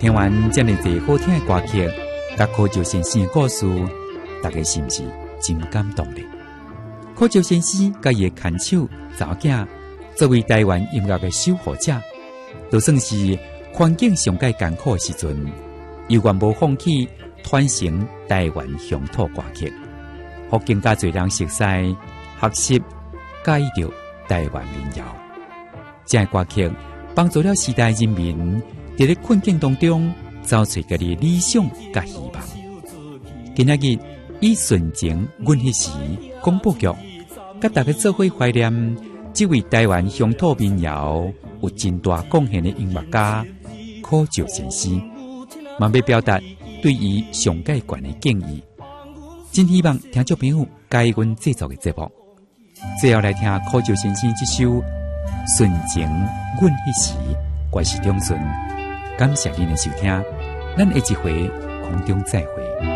听完这么多好听的歌曲，甲柯照先生的故事，大家是不是真感动呢？柯照先生甲伊的牵手查某囝，作为台湾音乐的守护者，就算是环境上界艰苦的时阵，又愿无放弃传承台湾乡土歌曲，互更加侪人熟悉、学习、介意着台湾民谣。这歌曲帮助了时代人民在咧困境当中找出家己理想甲希望。今仔日以纯情阮迄时广播剧，甲大家做伙怀念这位台湾乡土民谣有真大贡献的音乐家柯照先生，嘛要表达对伊上界悬的敬意。真希望听众朋友介意阮制作的节目，最后来听柯照先生这首《纯情阮迄时》，我是中顺，感谢您的收听，咱下一回空中再会。